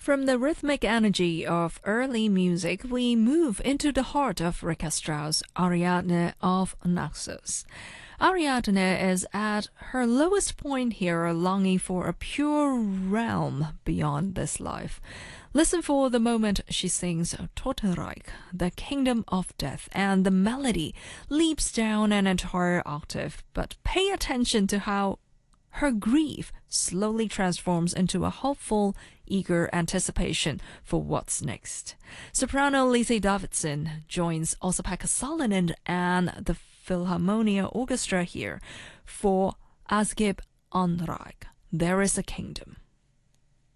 From the rhythmic energy of early music, we move into the heart of Richard Strauss' Ariadne of Naxos. Ariadne is at her lowest point here, longing for a pure realm beyond this life. Listen for the moment she sings Totenreich, the kingdom of death, and the melody leaps down an entire octave. But pay attention to how her grief slowly transforms into a hopeful, eager anticipation for what's next. Soprano Lise Davidson joins Osa-Pekka Salonen and the Philharmonia Orchestra here for Asgib Anreich. There is a kingdom.